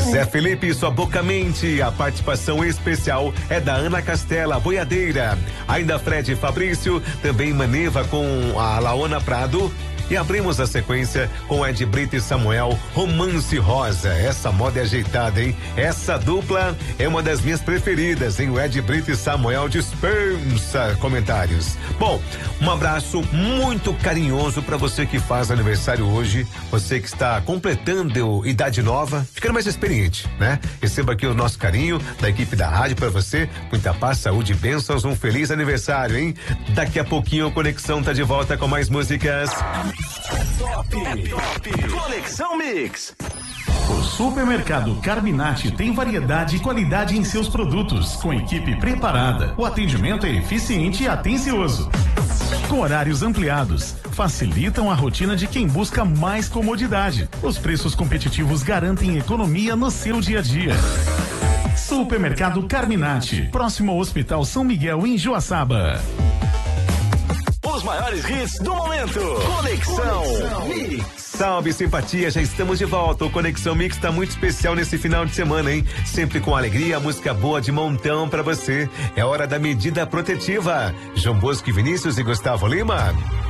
Zé Felipe, sua boca mente. A participação especial é da Ana Castela, boiadeira. Ainda Fred Fabrício, também Maneva com a Laona Prado. E abrimos a sequência com Ed Brito e Samuel, Romance Rosa. Essa moda é ajeitada, hein? Essa dupla é uma das minhas preferidas, hein? O Ed Brito e Samuel dispensa comentários. Bom, um abraço muito carinhoso para você que faz aniversário hoje, você que está completando idade nova, ficando mais experiente, né? Receba aqui o nosso carinho da equipe da rádio para você, muita paz, saúde e bênçãos, um feliz aniversário, hein? Daqui a pouquinho a Conexão tá de volta com mais músicas. Top. Conexão Mix. O Supermercado Carminati tem variedade e qualidade em seus produtos, com equipe preparada. O atendimento é eficiente e atencioso. Com horários ampliados, facilitam a rotina de quem busca mais comodidade. Os preços competitivos garantem economia no seu dia a dia. Supermercado Carminati, próximo ao Hospital São Miguel, em Joaçaba. Os maiores hits do momento. Conexão Mix. Salve, simpatia, já estamos de volta. O Conexão Mix tá muito especial nesse final de semana, hein? Sempre com alegria, música boa de montão pra você. É hora da medida protetiva. João Bosco, Vinícius e Gustavo Lima.